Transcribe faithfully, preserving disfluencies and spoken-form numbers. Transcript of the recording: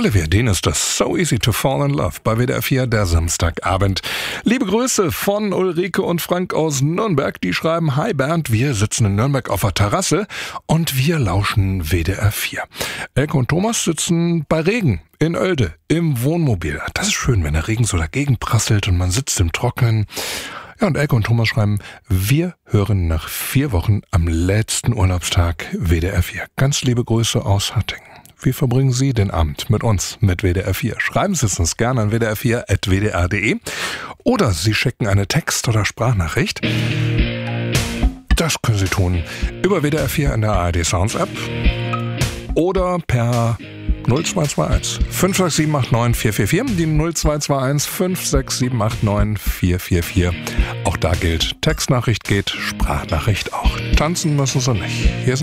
Olivia Dean ist das So Easy to Fall in Love bei W D R vier, der Samstagabend. Liebe Grüße von Ulrike und Frank aus Nürnberg. Die schreiben: Hi Bernd, wir sitzen in Nürnberg auf der Terrasse und wir lauschen W D R vier. Elke und Thomas sitzen bei Regen in Oelde im Wohnmobil. Das ist schön, wenn der Regen so dagegen prasselt und man sitzt im Trockenen. Ja, und Elke und Thomas schreiben: Wir hören nach vier Wochen am letzten Urlaubstag W D R vier. Ganz liebe Grüße aus Hattingen. Wie verbringen Sie den Abend mit uns, mit W D R vier? Schreiben Sie es uns gerne an w d r vier at w d r punkt d e oder Sie schicken eine Text- oder Sprachnachricht. Das können Sie tun über W D R vier in der A R D Sounds App oder per null zwei zwei eins fünf sechs sieben acht neun vier vier vier, die null zwei zwei eins fünf sechs sieben acht neun vier vier vier. Auch da gilt, Textnachricht geht, Sprachnachricht auch. Tanzen müssen Sie nicht. Hier sind